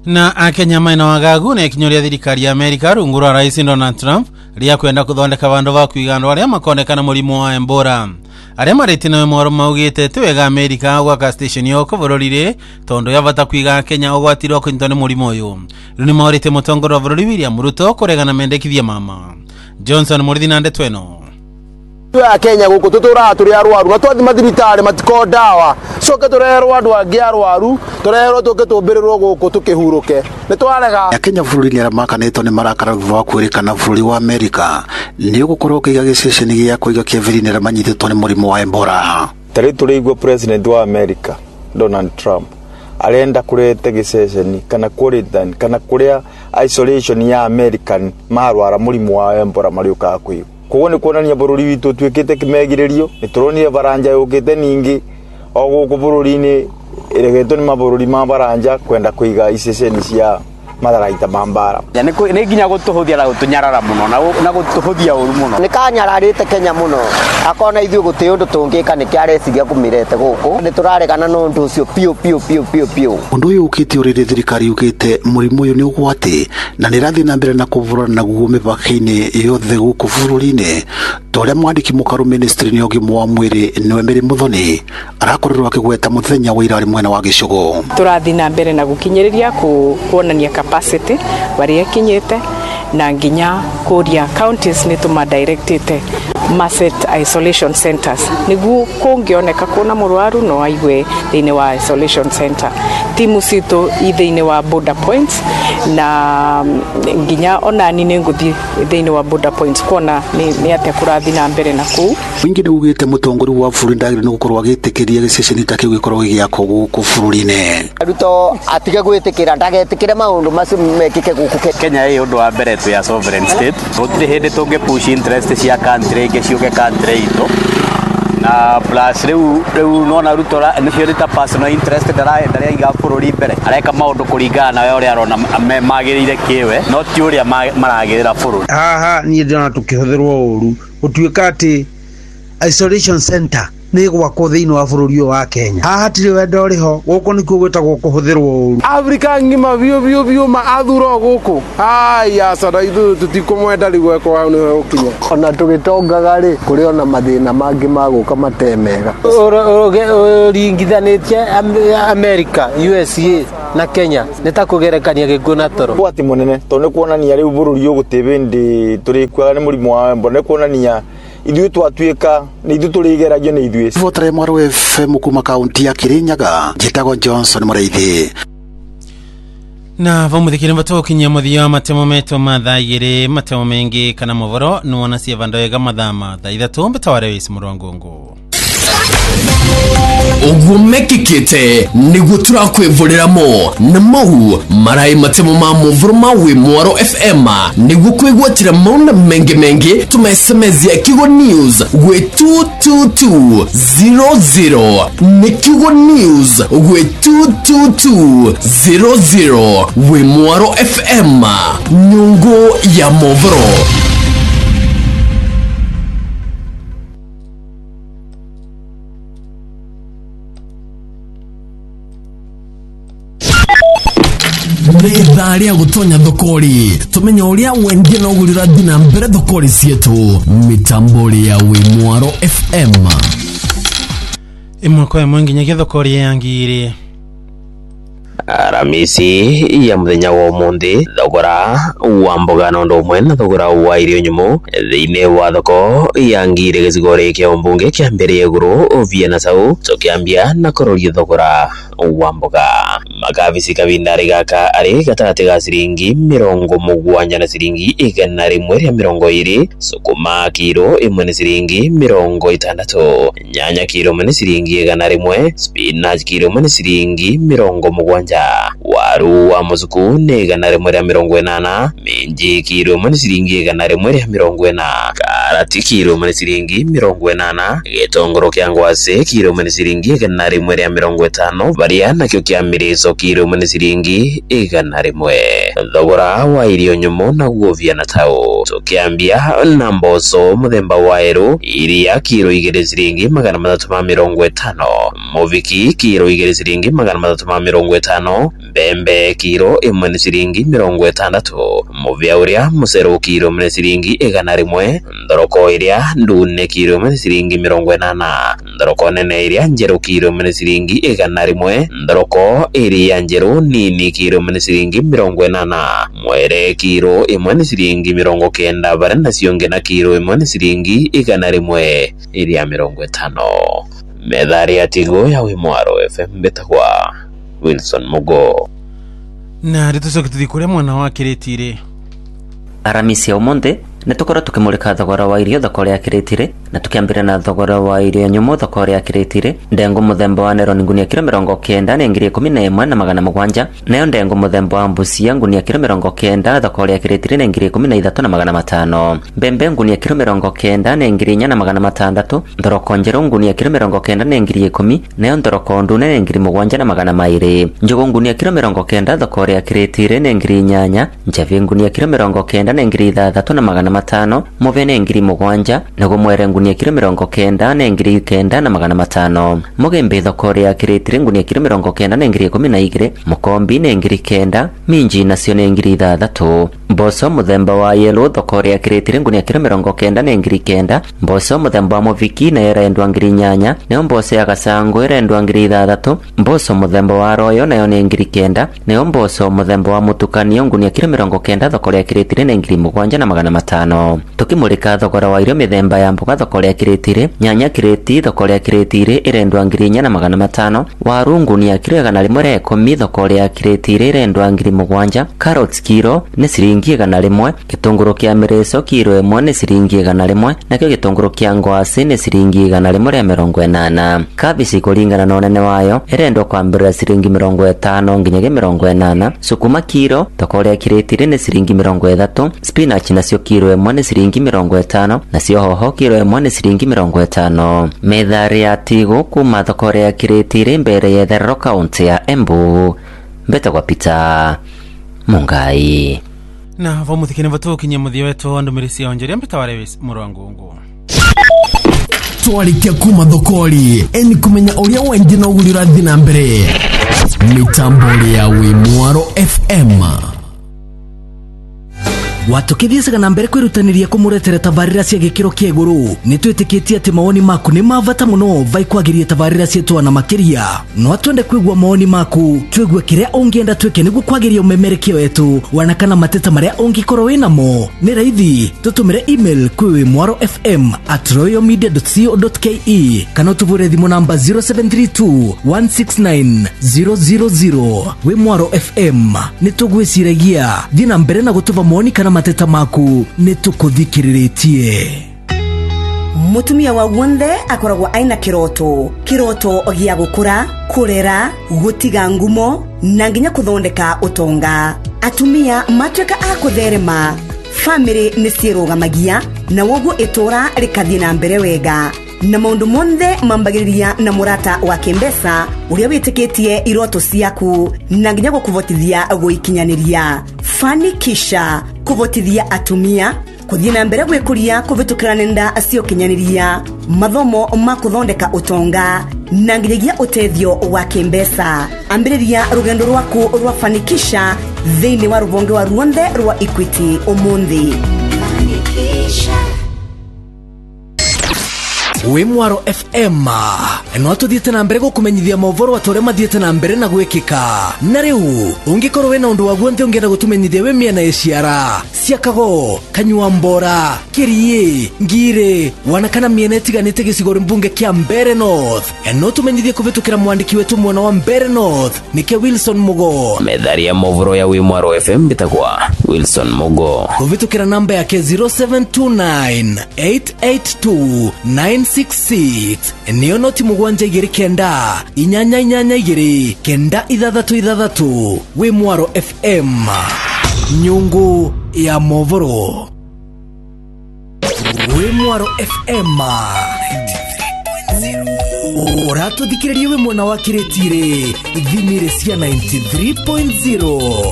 Na Akenya maina wagagu na ikinyoria thirikari ya Amerika rungura Rais Donald Trump ria kwenda kuthondeka bandu ba kuigana aria makonekana murimu wa Ebola. Aria mariti na mwaro maugite twega Amerika gwaka station yoko burorire tondo yavata kuiga Kenya ogwatirwo kunyitana murimu uyu. Runi maurite mutongoro burori William Ruto kuregana mendekithia mama. Johnson Murithina ndetweno. Ya Kenya guku tutura turi arwaru na twathi mathibitari matiko dawa coke turerwo andu angi arwaru turerwo tuke tumbiriro guku tukihuruke ni twarega ya Kenya bururi ni aramakanitwo ni marakara thwa kwirikana bururi wa Amerika ni gukorwo kiga gisesheni gia kuiga keviri ni ramanyithitwo ni murimu wa Ebola. Tari turigwo president wa America Donald Trump arenda kurete gisesheni kana quarantine kana kuria isolation ya American marwara murimu wa Ebola mariuka kwiyo kuone kuonania bururi witu twikite kimegiririo nituronire baranja yukite ningi oguko bururi ni iregeto ni mabururi ma baranja kwenda kuiga iseseni cia matharaita mambara yani ni ginya gutuhuthia na gutunyarara muno na gutuhuthia uru muno ni kanyararite Kenya muno akona ithu guti undu tungika ni kiareciria kumirete guku ni turaregana no undu ucio pio undu uyu ukiti urire thirikari ukite murimu uyu ni ugwati na ni rathi na mbere na kuvurana na gugume bakine yothe guku bururi-ini toria mwandiki mukaru ministry ni ogimu wa mwiri niwe Mary Muthoni arakorirwo akigweta muthenya wa ira mwena wa Gicugu. Turathi na mbere na gukinyiriria kuonania capacity bari kinyete na nginya kuria counties ni tuma directete maset isolation centers nigu kungioneka kuna murwaru no aigwe thini wa isolation center timu sito ithini wa border points na nginya ona nini nguthi thini wa border points kuona ni ate kurathi na mbere na ku wingi ni ugite mutongori wa bururi ndagire ni gukorwa gitikiria gisesheni take gikorwo giako guku bururi-ini Ruto atige gwitikira ndagetikire maundu macio mekike guku Kenya ĩ undu wa mbere tu ya sovereign state gutire hindi tunge push interest cia country ciuke country ito na plus riu nona Ruto ni cio personal interest ndara iga bururi mbere areka maundu kuringana na we uri arona magirire kiwe no ti uria maragirira bururi haha ni ndona tukihuthirwo uru utuika ati isolation center ni gwakwo thiini wa bururi wa Kenya haha tiri wendo riho guko nikuo gwetagwo kuhuthirwo uru Afrika ngima bio ma athuro guku aya sada ithu tutikumwenda rigweko hau ni ukinya ona tugitongaga ri kuri ona mathina mangi maguka matemega ringithanitie America USA na Kenya nitakugerekania gikuna toro kwati munene to ni kuonania riu bururi ugutibindi turi kwaga ni murimu wa Ebola ni kuonania ithuĩ twatuĩka ni ithuĩ tũrĩgeragio nĩ ithuĩ Votare Mwaro FM kuma kaunti ya Kirinyaga njĩtagwo Johnson Mũraithi na vamuthikire vatokinyia muthia matemo meto mathaigire matemo mengi kana movoro nuona cia vandoega mathama tha ithatu mbetaware wisi murongongo Ogumekikite niguo turakwivurira-mo na mau marai matemo ma movoro ma wi Mwaro FM niguo kwigwatira mauna mengi tumesemezia Kigo News gwe 22200 ni Kigo News gwe 22200 wi Mwaro FM nyungu ya movoro. Nitharia gutonya thokori tumenya uria wendia no gurira dina mbere thokori cietu mitambori ya wi Mwaro FM imwako ya mwenginya thokori yangire Aramisi ya muthenya wa umuthi thogora wa mboga no ndo umwe na thogora wa irio nyumu thiini wa thoko ya ngire gicigori kia umbunge kia mbere iguru Viena Sau tukiambia na kuroria thogora wa mboga makavisi kavindari gaka ari gatagati ga ciringi 70 na ciringi 120 sukuma kiro imwe ni ciringi 60 nyanya kiro imwe ni ciringi 100 spinach kiro imwe ni ciringi 70 waru wa muzuku ni 180 minji kiro imwe ni ciringi 140 karati kiro mani ciringi 80, gitunguru kia ngwacĩ kiro mani ciringi 150, varia nakio kia mirico kiro mani ciringi 100. Thogora wa irio nyumu naguo viana tau tukiambia na mboco muthemba wa Eru iria kiro 2 ciringi 350, muviki kiro 2 ciringi 350, mbembe kiro 1 ciringi 60, muvia uria muceru kiro 1 ciringi 100, ndoroko iria ndune kiro 1 ciringi 80, ndoroko nene iria njeru kiro 1 ciringi 100, ndoroko iria njeru nini kiro 1 ciringi 80, mwere kiro 1 ciringi 90, varia nacio ngina kiro 1 ciringi 100 iria 50. Methari atigo ya Wimwaro FM betagwa Wilson Mugo. Na ritucoke tuthi kuria mwana wa Kiritire. Aramisi ya umonde netukora tukimulika thogora wa irio thoko ya Kiritire na tukiambira na thogora wa irio nyumu thoko ya Kiritire. Ndengu muthemba wa nero ngunia kilo 90 na ngiri 11,700, nayo ndengu muthemba wa mbucia ngunia kilo 90 thoko ya Kiritire na ngiri 13,500, mbembe ngunia kilo 90 na ngiri 4,600, ndoroko njeru ngunia kilo 90 na ngiri 10, nayo ndoroko ndune na ngiri 7,200, njugu ngunia kilo 90 thoko ya Kiritire na ngiri 8, njavi ngunia kilo 90 na ngiri 3,500, muvene ngiri 7, nago mwere ngunia kilo 90 na ngiri 9,500, mugembe thoko ya Kiritire ngunia kilo 90 na ngiri 12, mukombi na ngiri 9, minji nacio na ngiri 3, mboco muthemba wa yellow thoko ya Kiritire ngunia kilo 90 na ngiri 9, mboco muthemba wa muviki na irendwa ngiri 8, nayo mboco ya gacango irendwa ngiri 3, mboco muthemba wa royo nayo ni ngiri 9, nayo mboco muthemba wa mutukanio ngunia kilo 90 thoko ya Kiritire na ngiri 7,500. Tukimulika thogora wa irio mithemba ya mboga thoko ya Kiritire, nyanya kireti thoko ya Kiritire irendwa ngiri 4,500, waru ngunia kilo 110 thoko ya Kiritire irendwa ngiri 7, carrots kilo ni ciringi 100, gitunguru kia mirico kilo 1 ni ciringi 100, nakio gitunguru kia ngwacĩ ni ciringi 180, kabici kuringana na unene wayo irendwa kwambira ciringi 50 nginya 80, sukuma kilo thoko ya Kiritire ni ciringi 30, spinach nacio kilo 1 ni ciringi 50, nacio hoho kilo 1 ni ciringi 50. Methari ya tigo kuma thoko ya Kiritire mbere ya Therero kaunti ya Embu betagwa Peter Mungai. Na vamuthikine vatukinye muthia wetu ndumirisi onjeria mbitaware Murangungu. Twarikia kuma thokori eni kumenya uria wengi no gurira thina mbere mitambo ya Wimwaro FM. Watukithiesaga na mbere kwirutaniria kumuretera tabarira cia gikiro kia iguru nitwitikitie ati mawoni maku ni mavata muno vai kwagiria tabarira cietu na makiria no twende kwigwa mawoni maku twigwe kiria ungienda twike niguo kwagiria umemerekio wetu wana kana mateta maria ungikorwo wina mo ni raithi tutumire email kwi wimwaro@royalmedia.co.ke kana tuvure thimu namba 0732169000. Wimwaro FM nitugwiciragia thina mbere na gutuva mawoni kana mateta maku nitukuthikiritie. Mutumia wa wonde akoragwo aina kiroto gia gukura, kurera, gutiga ngumo na nginya kuthondeka utonga. Atumia matweka akutherema, family ni cirugamagia na woguo itura rikathie na mbere wega na maundu monthe mambagiriria na murata wa kimbesa uria witikitie iroto ciaku na nginya gukuvotithia guikinyaniria. Fanikisha kuvotithia atumia kuthie na mbere gwikuria kuvitukira nenda acio kinyaniria, mathomo ma kuthondeka utonga na nginyagia utethio wa kimbesa. Ambiriria rugendo rwaku rwa Fanikisha thiini wa ruvonge wa ruonde rwa Equity umuthi. Wimwaro FM no tuthiete na mbere gukumenyithia mauvoro atore mathiete na mbere na gwikika. Na riu ungikorwo wena undu waguo nthi ungienda gutumenyithia we miena iciara ciakago kanyua mbora kirie ngire wana kana miena itiganite gicigo mbunge kia Mbere North no tumenyithie kuvitukira mwandiki wetu mwena wa Mbere North nike Wilson Mugo. Methari ya mauvoro ya Wimwaro FM bitagwa Wilson Mugo kuvitukira namba yake 0729882966 niyo noti mugwanja igiri kenda inyanya igiri kenda ithathatu. Wimwaro FM nyungu ya movoro. we Mwaro FM uratuthikiriria we mwena wa Kiritiri thimire cia 93.0